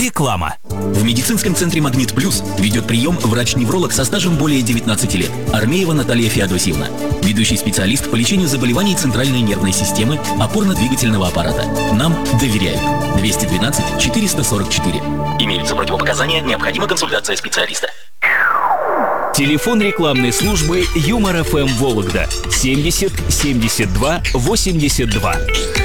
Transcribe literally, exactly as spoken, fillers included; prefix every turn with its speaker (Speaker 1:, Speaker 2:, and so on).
Speaker 1: Реклама.
Speaker 2: В медицинском центре «Магнит Плюс» ведет прием врач-невролог со стажем более девятнадцати лет. Армеева Наталья Феодосьевна. Ведущий специалист по лечению заболеваний центральной нервной системы, опорно-двигательного аппарата. Нам доверяют. двести двенадцать четыреста сорок четыре. Имеются противопоказания, необходима консультация специалиста.
Speaker 1: Телефон рекламной службы Юмор ФМ Вологда семьдесят семьдесят два восемьдесят два.